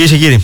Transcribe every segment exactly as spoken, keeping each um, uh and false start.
Κυρίες και κύριοι,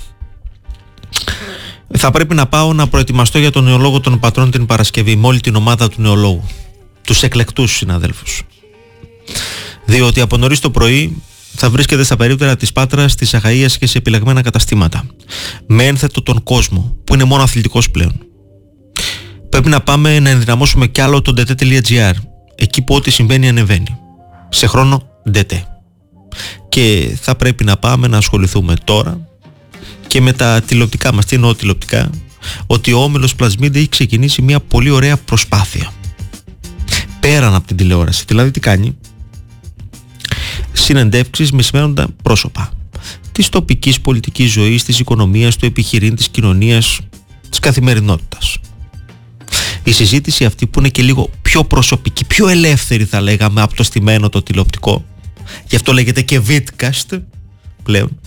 θα πρέπει να πάω να προετοιμαστώ για τον νεολόγο των πατρών την Παρασκευή με όλη την ομάδα του νεολόγου, τους εκλεκτούς συναδέλφους. Διότι από νωρίς το πρωί θα βρίσκεται στα περίπτερα της Πάτρας, της Αχαΐας και σε επιλεγμένα καταστήματα, με ένθετο τον κόσμο που είναι μόνο αθλητικός πλέον. Πρέπει να πάμε να ενδυναμώσουμε κι άλλο το ντε τι τελεία τζι άρ, εκεί που ό,τι συμβαίνει ανεβαίνει, σε χρόνο ντε τι. Και θα πρέπει να πάμε να ασχοληθούμε τώρα και με τα τηλεοπτικά μας. Τι εννοώ τηλεοπτικά? Ότι ο Όμιλος Plus Media έχει ξεκινήσει μια πολύ ωραία προσπάθεια πέραν από την τηλεόραση. Δηλαδή τι κάνει? Συνεντεύξεις με σημαίνοντα πρόσωπα της τοπικής πολιτικής ζωής, της οικονομίας, του επιχειρήν, της κοινωνίας, της καθημερινότητας. Η συζήτηση αυτή που είναι και λίγο πιο προσωπική, πιο ελεύθερη θα λέγαμε από το στημένο το τηλεοπτικό, γι' αυτό λέγεται και vidcast πλέον,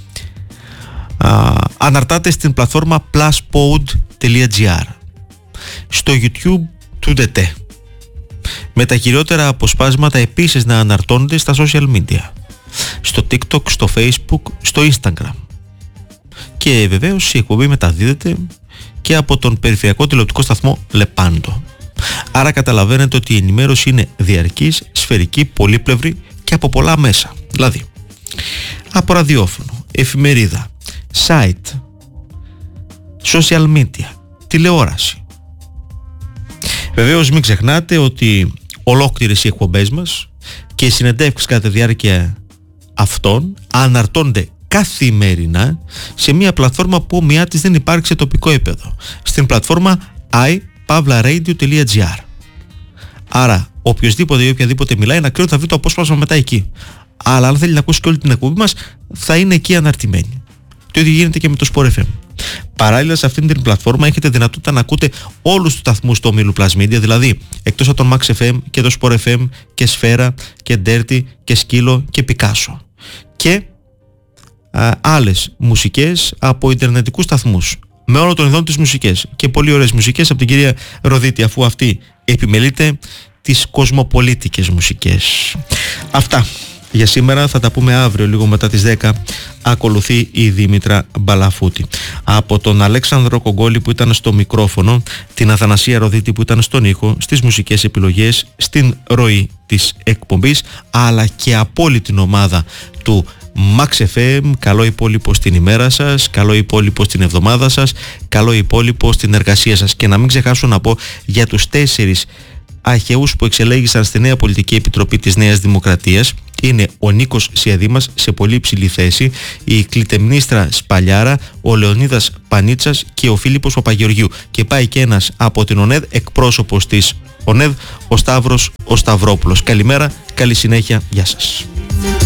α, αναρτάται στην πλατφόρμα pluspod τελεία τζι άρ, στο YouTube του ντε τι, με τα κυριότερα αποσπάσματα επίσης να αναρτώνται στα social media, στο TikTok, στο Facebook, στο Instagram, και βεβαίως η εκπομπή μεταδίδεται και από τον περιφερειακό τηλεοπτικό σταθμό Λεπάντο. Άρα καταλαβαίνετε ότι η ενημέρωση είναι διαρκής, σφαιρική, πολύπλευρη και από πολλά μέσα. Δηλαδή, από ραδιόφωνο, εφημερίδα, site, social media, τηλεόραση. Βεβαίως μην ξεχνάτε ότι ολόκληρες οι εκπομπές μας και οι συνεντεύξεις κατά τη διάρκεια αυτών αναρτώνται καθημερινά σε μια πλατφόρμα που ομοιά της δεν υπάρχει σε τοπικό επίπεδο, στην πλατφόρμα άι παύλα radio τελεία τζι άρ. Άρα οποιοσδήποτε ή οποιαδήποτε μιλάει να ξέρει ότι θα βρει το απόσπασμα μετά εκεί. Αλλά αν θέλει να ακούσει και όλη την εκπομπή μας, θα είναι εκεί αναρτημένη. Το ίδιο γίνεται και με το Sport εφ εμ. Παράλληλα, σε αυτήν την πλατφόρμα έχετε δυνατότητα να ακούτε όλους τους σταθμούς του ομίλου Plus Media, δηλαδή εκτός από τον Max εφ εμ και το Sport εφ εμ και Σφαίρα και Dirty και Σκύλο και Πικάσο. Και α, άλλες μουσικές από ιντερνετικούς σταθμούς, με όλο τον ειδών τις μουσικές, και πολύ ωραίες μουσικές από την κυρία Ροδίτη, αφού αυτή επιμελείται τις κοσμοπολίτικες μουσικές. Αυτά για σήμερα, θα τα πούμε αύριο λίγο μετά τις δέκα. Ακολουθεί η Δήμητρα Μπαλαφούτη. Από τον Αλέξανδρο Κογκόλη που ήταν στο μικρόφωνο, την Αθανασία Ροδίτη που ήταν στον ήχο, στις μουσικές επιλογές, στην ροή της εκπομπής, αλλά και από όλη την ομάδα του Max εφ εμ, καλό υπόλοιπο στην ημέρα σας, καλό υπόλοιπο στην εβδομάδα σας, καλό υπόλοιπο στην εργασία σας. Και να μην ξεχάσω να πω για τους τέσσερις αχαιούς που εξελέγησαν στη νέα πολιτική επιτροπή της Νέας Δημοκρατίας. Είναι ο Νίκος Σιαδήμας σε πολύ υψηλή θέση, η Κλητεμνίστρα Σπαλιάρα, ο Λεωνίδας Πανίτσας και ο Φίλιππος Παπαγεωργιού. Και πάει και ένας από την ΟΝΕΔ, εκπρόσωπος της ΟΝΕΔ, ο Σταύρος ο Σταυρόπουλος. Καλημέρα, καλή συνέχεια, γεια σας.